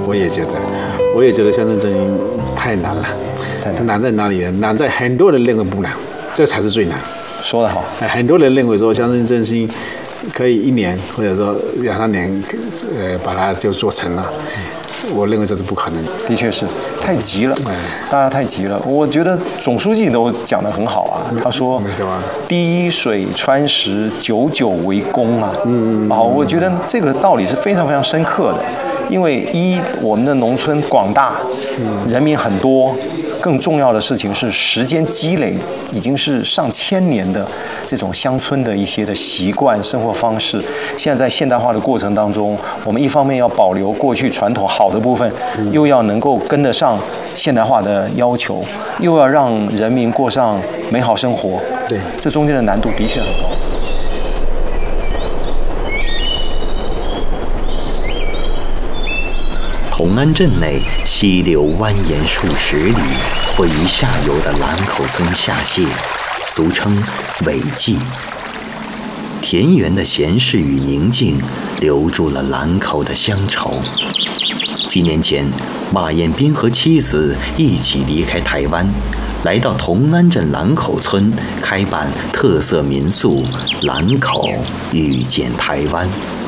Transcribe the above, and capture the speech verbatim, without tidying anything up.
我也觉得，我也觉得乡村振兴太难了。难在哪里呢？难在很多人认为不难，这才是最难。 说得好， 很多人认为说乡村振兴可以一年或者说两三年，呃，把它就做成了。我认为这是不可能的。 的确是太急了，大家太急了。我觉得总书记都讲得很好啊，他说“滴水穿石，久久为功”啊。嗯嗯。好，我觉得这个道理是非常非常深刻的，因为一我们的农村广大，人民很多。更重要的事情是，时间积累已经是上千年的这种乡村的一些的习惯、生活方式。现在在现代化的过程当中，我们一方面要保留过去传统好的部分，又要能够跟得上现代化的要求，又要让人民过上美好生活。 对， 这中间的难度的确很高。 同安镇内溪流蜿蜒数十里，位于下游的兰口村下泻，俗称尾季。田园的闲适与宁静，留住了兰口的乡愁。几年前，马彦斌和妻子一起离开台湾，来到同安镇兰口村开办特色民宿“兰口遇见台湾”。